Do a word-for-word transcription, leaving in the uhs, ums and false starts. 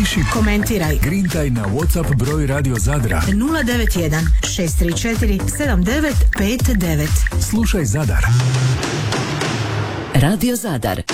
Piši, komentiraj. grintaj na WhatsApp broj Radio Zadra nula devet jedan šest tri četiri sedam devet pet devet. Slušaj Zadar. Radio Zadar.